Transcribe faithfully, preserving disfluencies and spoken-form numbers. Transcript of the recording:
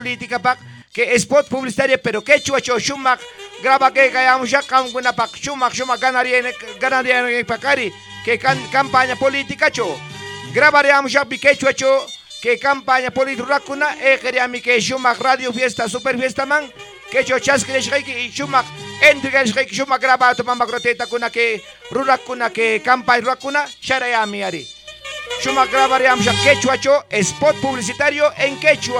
política pak que spot publicitario pero quechua cho shumak graba que kayamos ya una pak shumak shumak ganaría ganaría en pakari que can, campaña política cho grabaríamos ya quechua cho que campaña política rakuna e queríamos que shumak radio fiesta super fiesta man que cho chasquesh y shumak entregas que shumak graba tu mamá groteta kuna que rurakuna que campaña rakuna sharayami ari shumak grabaríamos ya quechua cho spot publicitario en quechua.